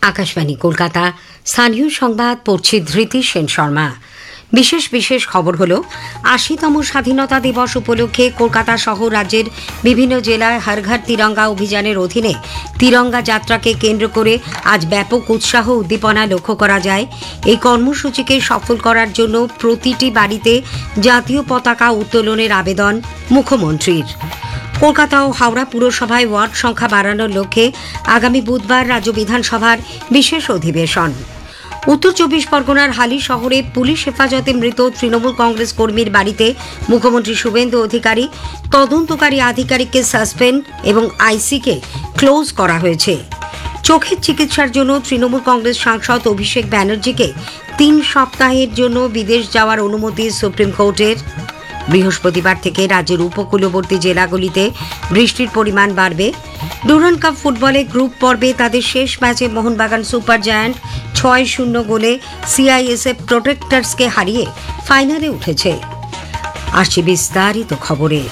আকাশবাণী কলকাতা। স্থানীয় সংবাদ পড়ছি ধৃতি সেন শর্মা। বিশেষ খবর হলো ৮০তম স্বাধীনতা দিবস উপলক্ষে কলকাতা সহ রাজ্যের বিভিন্ন জেলায় হর ঘর তিরঙ্গা অভিযানের অধীনে তিরঙ্গা যাত্রাকে কেন্দ্র করে আজ ব্যাপক উৎসাহ উদ্দীপনা লক্ষ্য করা যায়। এই কর্মসূচিকে সফল করার জন্য প্রতিটি বাড়িতে জাতীয় পতাকা উত্তোলনের আবেদন মুখ্যমন্ত্রীর। কলকাতা ও হাওড়া পুরসভায় ওয়ার্ড সংখ্যা বাড়ানোর লক্ষ্যে আগামী বুধবার রাজ্য বিধানসভার বিশেষ অধিবেশন। উত্তর ২৪ পরগনার হালি শহরে পুলিশ হেফাজতে মৃত তৃণমূল কংগ্রেস কর্মীর বাড়িতে মুখ্যমন্ত্রী শুভেন্দু অধিকারী তদন্তকারী আধিকারিককে সাসপেন্ড এবং আইসিকে ক্লোজ করা হয়েছে। চোখের চিকিৎসার জন্য তৃণমূল কংগ্রেস সাংসদ অভিষেক ব্যানার্জিকে ৩ সপ্তাহের জন্য বিদেশ যাওয়ার অনুমতি সুপ্রিম কোর্টের। বৃহস্পতিবার থেকে রাজ্যের উপকূলবর্তী জেলাগুলিতে বৃষ্টির পরিমাণ বাড়বে। ডুরান্ড কাপ ফুটবলে গ্রুপ পর্বে তাদের শেষ ম্যাচে মোহনবাগান সুপার জায়ান্ট ৬-০ গোলে সিআইএসএফ প্রোটেক্টার্সকে হারিয়ে ফাইনালে উঠেছে। আসছে বিস্তারিত খবরে।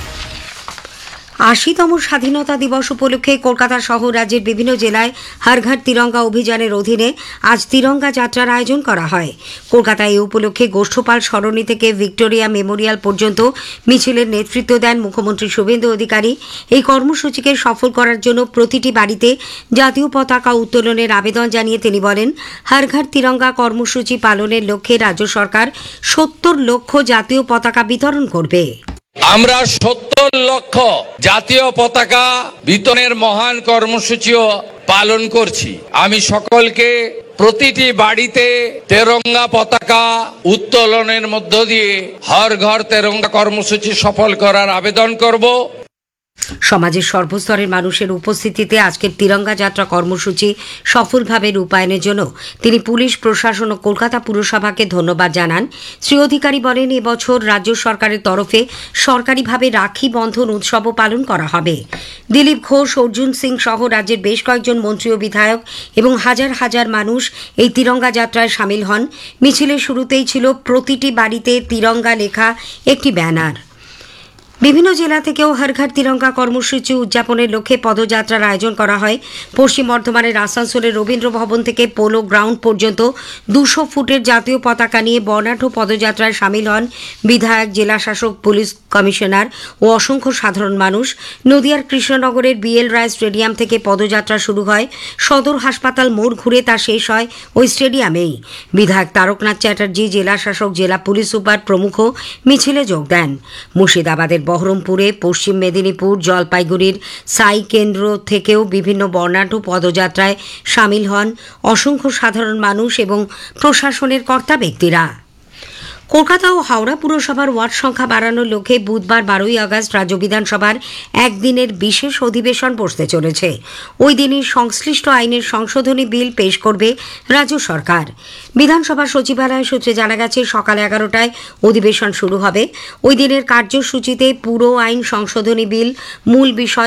৮০তম স্বাধীনতা দিবস উপলক্ষে কলকাতা সহ রাজ্যের বিভিন্ন জেলায় হর ঘর তিরঙ্গা অভিযানের অধীনে আজ তিরঙ্গা যাত্রার আয়োজন করা হয়। কলকাতায় এই উপলক্ষে গোষ্ঠপাল সরণি থেকে ভিক্টোরিয়া মেমোরিয়াল পর্যন্ত মিছিলের নেতৃত্ব দেন মুখ্যমন্ত্রী শুভেন্দু অধিকারী। এই কর্মসূচিকে সফল করার জন্য প্রতিটি বাড়িতে জাতীয় পতাকা উত্তোলনের আবেদন জানিয়ে তিনি বলেন, হর ঘর তিরঙ্গা কর্মসূচি পালনের লক্ষ্যে রাজ্য সরকার ৭০ লক্ষ জাতীয় পতাকা বিতরণ করবে। আমরা ৭০ লক্ষ জাতীয় পতাকা বিতরণের মহান কর্মসূচিও পালন করছি। আমি সকলকে প্রতিটি বাড়িতে তেরঙ্গা পতাকা উত্তোলনের মধ্য দিয়ে হর ঘর তেরঙ্গা কর্মসূচি সফল করার আবেদন করব। সমাজের সর্বস্তরের মানুষের উপস্থিতিতে আজকের তিরঙ্গা যাত্রা কর্মসূচি সফলভাবে রূপায়ণের জন্য তিনি পুলিশ প্রশাসন ও কলকাতা পুরসভাকে ধন্যবাদ জানান। শ্রী অধিকারী বলেন, এবছর রাজ্য সরকারের তরফে সরকারিভাবে রাখি বন্ধন উৎসবও পালন করা হবে। দিলীপ ঘোষ, অর্জুন সিং সহ রাজ্যের বেশ কয়েকজন মন্ত্রী ও বিধায়ক এবং হাজার হাজার মানুষ এই তিরঙ্গা যাত্রায় সামিল হন। মিছিলের শুরুতেই ছিল প্রতিটি বাড়িতে তিরঙ্গা লেখা একটি ব্যানার। বিভিন্ন জেলা থেকেও হর ঘর তিরঙ্গা কর্মসূচি উদযাপনের লক্ষ্যে পদযাত্রার আয়োজন করা হয়। পশ্চিম বর্ধমানের আসানসোলের রবীন্দ্র ভবন থেকে পোলো গ্রাউন্ড পর্যন্ত ২০০ ফুটের জাতীয় পতাকা নিয়ে বর্ণাঢ্য পদযাত্রায় সামিল হন বিধায়ক, জেলা শাসক, পুলিশ কমিশনার ও অসংখ্য সাধারণ মানুষ। নদিয়ার কৃষ্ণনগরের বিএল রায় স্টেডিয়াম থেকে পদযাত্রা শুরু হয়। সদর হাসপাতাল মোড় ঘুরে তা শেষ হয় ওই স্টেডিয়ামেই। বিধায়ক তারকনাথ চ্যাটার্জি, জেলা শাসক, জেলা পুলিশ সুপার প্রমুখ মিছিলে যোগ দেন। মুর্শিদাবাদের বহরমপুরে, পশ্চিম মেদিনীপুর, জলপাইগুড়ির সাই কেন্দ্র থেকেও বিভিন্ন বর্ণাঢ্য পদযাত্রায় সামিল হন অসংখ্য সাধারণ মানুষ এবং প্রশাসনের কর্তা ব্যক্তিরা। কলকাতা ও হাওড়া পুরসভার ওয়ার্ড সংখ্যা বাড়ানোর লক্ষ্যে বুধবার ১২ই আগস্ট রাজ্য বিধানসভার একদিনের বিশেষ অধিবেশন বসতে চলেছে। ওই দিনই সংশ্লিষ্ট আইনের সংশোধনী বিল পেশ করবে রাজ্য সরকার। বিধানসভার সচিবালয় সূত্রে জানা গেছে, সকাল ১১টায় অধিবেশন শুরু হবে। ওই দিনের কার্যসূচিতে পুরো আইন সংশোধনী বিল, মূল বিষয়